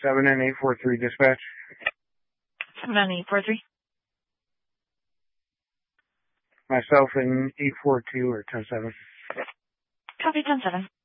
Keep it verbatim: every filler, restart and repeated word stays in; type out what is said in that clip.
seven and eight four three dispatch. seven and eight four three. Myself and eight four two or ten seven. Copy ten seven.